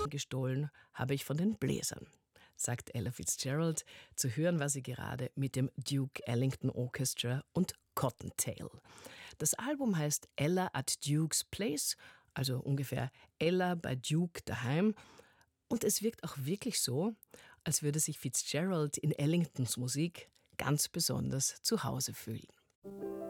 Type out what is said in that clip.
gestohlen habe ich von den Bläsern, sagt Ella Fitzgerald. Zu hören war sie gerade mit dem Duke Ellington Orchestra und Cottontail. Das Album heißt Ella at Duke's Place, also ungefähr Ella bei Duke daheim. Und es wirkt auch wirklich so, als würde sich Fitzgerald in Ellingtons Musik ganz besonders zu Hause fühlen.